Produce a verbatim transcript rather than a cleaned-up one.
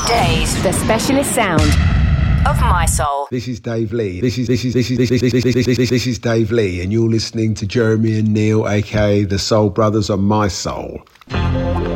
Days, the specialist sound of my soul. This is Dave Lee. This is this is this is this is this is this is, this, this is Dave Lee, and you're listening to Jeremy and Neil, aka the Soul Brothers on My Soul.